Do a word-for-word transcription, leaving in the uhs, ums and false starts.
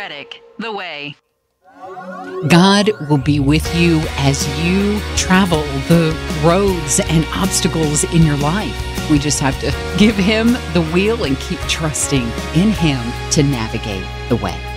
Reddick, The Way. God will be with you as you travel the roads and obstacles in your life. We just have to give Him the wheel and keep trusting in Him to navigate the way.